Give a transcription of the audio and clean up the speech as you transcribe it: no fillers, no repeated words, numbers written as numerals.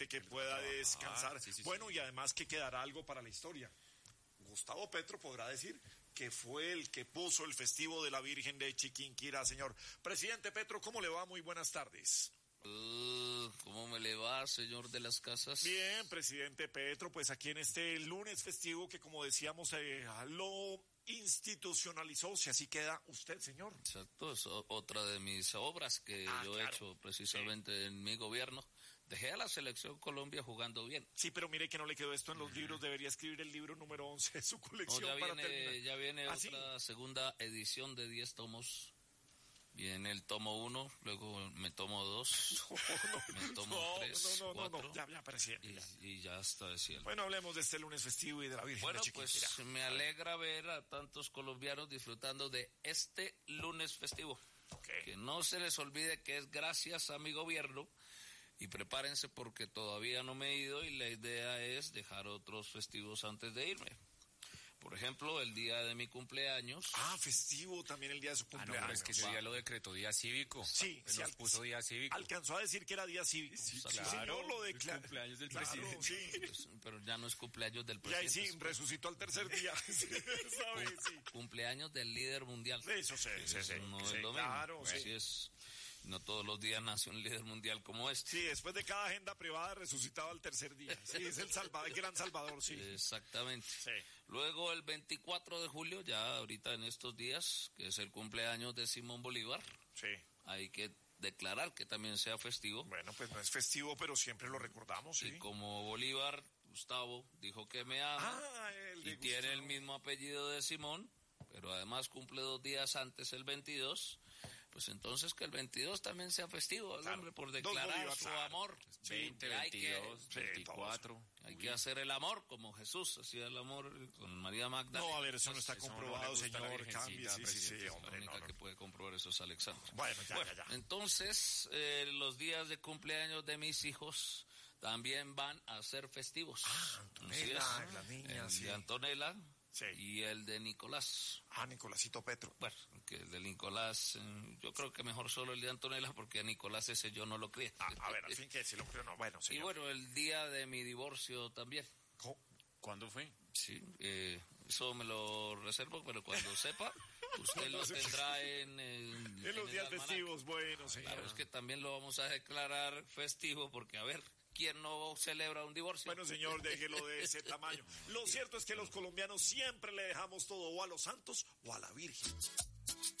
importante que pueda descansar. Sí, bueno, y además que quedará algo para la historia. Gustavo Petro podrá decir que fue el que puso el festivo de la Virgen de Chiquinquirá, señor. Presidente Petro, ¿cómo le va? Muy buenas tardes. ¿Cómo me le va, señor de las casas? Bien, presidente Petro, pues aquí en este lunes festivo que, como decíamos, lo institucionalizó, si así queda usted, señor. Exacto, es otra de mis obras que yo he hecho precisamente en mi gobierno. Dejé a la selección Colombia jugando bien. Sí, pero mire que no le quedó esto en los libros, debería escribir el libro número 11 de su colección ya viene otra segunda edición de 10 tomos. Viene el tomo 1, luego me tomo 2, me tomo 3, 4, ya, presidente. Y ya está de cielo. Bueno, hablemos de este lunes festivo y de la Virgen de Chiquinquirá. Pues me alegra ver a tantos colombianos disfrutando de este lunes festivo. Okay. Que no se les olvide que es gracias a mi gobierno. Y prepárense porque todavía no me he ido y la idea es dejar otros festivos antes de irme. Por ejemplo, el día de mi cumpleaños. Festivo también el día de su cumpleaños. No, pero es que ese día lo decretó día cívico. Sí, sí, puso día cívico. Alcanzó a decir que era día cívico. Sí, claro, señor, lo declaró. El cumpleaños del presidente. Sí. Pues, pero ya no es cumpleaños del Y presidente. ahí sí, resucitó al tercer día. ¿Sabes? Sí. Cumpleaños del líder mundial. Eso sí. No es lo mismo. Claro, Así es. No todos los días nace un líder mundial como este. Sí, después de cada agenda privada resucitado al tercer día. Sí, es el gran Salvador, sí. Exactamente. Sí. Luego el 24 de julio, ya ahorita en estos días, que es el cumpleaños de Simón Bolívar. Sí. Hay que declarar que también sea festivo. Bueno, pues no es festivo, pero siempre lo recordamos, sí. Y como Bolívar, Gustavo, dijo que me ama y tiene el mismo apellido de Simón, pero además cumple 2 días antes, el 22, pues entonces que el 22 también sea festivo, el hombre, por declarar su amor. 20, 22, 24. Hay que hacer el amor como Jesús hacía el amor con María Magdalena. No, a ver, eso no está comprobado, no señor. Cambie, sí, hombre. La única que puede comprobar eso es Alexandra. Bueno, ya. Entonces, los días de cumpleaños de mis hijos también van a ser festivos. Antonella, la niña, el de Antonella. Sí. Y el de Nicolás. Nicolásito Petro. Bueno, que el de Nicolás, yo creo que mejor solo el de Antonella, porque a Nicolás ese yo no lo crié. A ver, al fin que si lo creo, no. Bueno, señor. Y bueno, el día de mi divorcio también. ¿Cuándo fue? Sí, eso me lo reservo, pero cuando sepa, usted lo tendrá en los días festivos, bueno, señor. Claro, es que también lo vamos a declarar festivo, porque a ver, ¿quién no celebra un divorcio? Bueno, señor, déjelo de ese tamaño. Lo cierto es que los colombianos siempre le dejamos todo o a los santos o a la Virgen.